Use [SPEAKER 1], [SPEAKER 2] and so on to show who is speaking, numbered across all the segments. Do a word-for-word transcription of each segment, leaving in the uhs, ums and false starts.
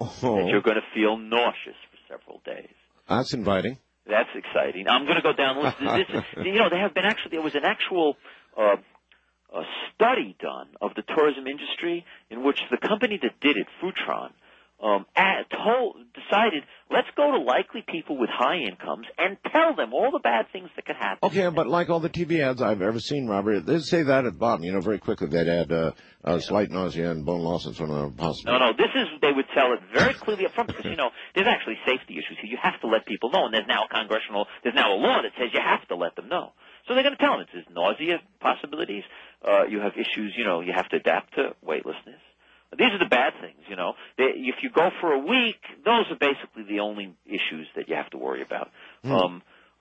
[SPEAKER 1] oh.
[SPEAKER 2] that you're going to feel nauseous for several days.
[SPEAKER 1] That's inviting.
[SPEAKER 2] That's exciting. I'm going to go down the list. This is, you know, there have been actually, there was an actual uh, a study done of the tourism industry in which the company that did it, Futron, um, at, told, decided, let's go to likely people with high incomes and tell them all the bad things that could happen.
[SPEAKER 1] Okay, but like all the T V ads I've ever seen, Robert, they say that at the bottom, you know, very quickly. They'd add uh, uh, slight nausea and bone loss and so on possible.
[SPEAKER 2] No, no, this is, they would tell it very clearly up front because, you know, there's actually safety issues here. You have to let people know, and there's now a congressional, there's now a law that says you have to let them know. So they're going to tell them there's nausea possibilities. Uh, you have issues, you know, you have to adapt to weightlessness. These are the bad things, you know. They, if you go for a week, those are basically the only issues that you have to worry about.
[SPEAKER 1] Hmm.
[SPEAKER 2] Um,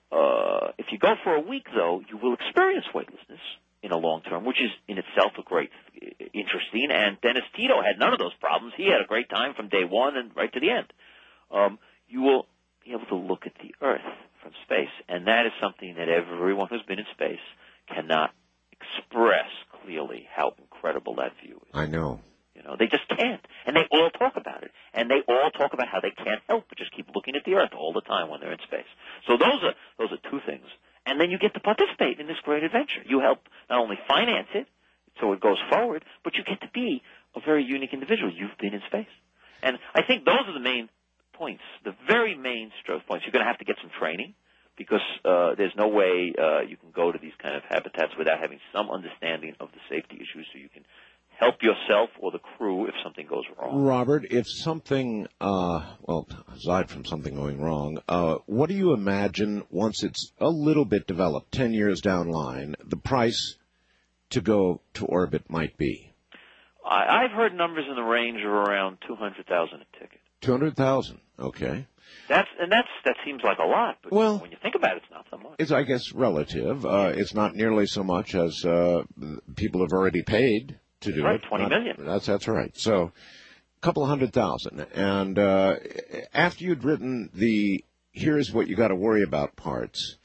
[SPEAKER 2] uh, if you go for a week, though, you will experience weightlessness in a long term, which is in itself a great, interesting. And Dennis Tito had none of those problems. He had a great time from day one and right to the end. Um, you will be able to look at the Earth from space, and that is something that everyone who's been in space cannot express clearly how incredible that view is.
[SPEAKER 1] I know.
[SPEAKER 2] You know, they just can't. And they all talk about it. And they all talk about how they can't help but just keep looking at the Earth all the time when they're in space. So those are those are two things. And then you get to participate in this great adventure. You help not only finance it, so it goes forward, but you get to be a very unique individual. You've been in space. And I think those are the main points, the very main stroke points. You're going to have to get some training because uh, there's no way uh, you can go to these kind of habitats without having some understanding of the safety issues so you can help yourself or the crew if something goes wrong.
[SPEAKER 1] Robert, if something, uh, well, aside from something going wrong, uh, what do you imagine once it's a little bit developed, ten years down the line, the price to go to orbit might be?
[SPEAKER 2] I, I've heard numbers in the range of around two hundred thousand dollars a ticket.
[SPEAKER 1] two hundred thousand dollars, okay.
[SPEAKER 2] That's and that's that seems like a lot, but
[SPEAKER 1] well,
[SPEAKER 2] when you think about it, it's not so much.
[SPEAKER 1] It's, I guess, relative. Uh, it's not nearly so much as uh, people have already paid to do
[SPEAKER 2] right,
[SPEAKER 1] it.
[SPEAKER 2] twenty
[SPEAKER 1] not,
[SPEAKER 2] million.
[SPEAKER 1] That's that's right. So, a couple of hundred thousand. And uh, after you'd written the "Here's what you got to worry about" parts,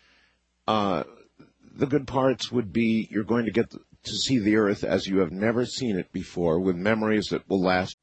[SPEAKER 1] uh, the good parts would be you're going to get to see the Earth as you have never seen it before, with memories that will last